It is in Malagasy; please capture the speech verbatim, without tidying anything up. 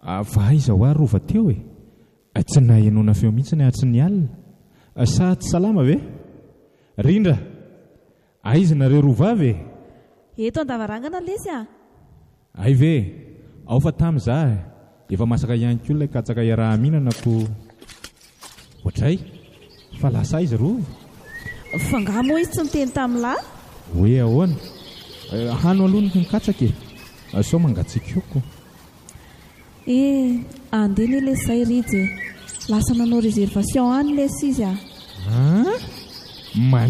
va iza ho ary rova teo e tsy nahenona feo mihitsy ny atsy ny alina sa tsy salama ve rindra aiza nareo rovavy e eto an-davarangana lesy a ay ve ao fa tamin'izah efa masaka ihany koa ilay katsaka iaraha-mihinana ko ohatray fa lasa izy rova fanga moa izy tsy miteny tamin'lahy hoe ahoana hano aloha ny katsaka e sao mangatsiakoko e andeha ny lesy izay rijy lasa nanao réservation any lesy izy a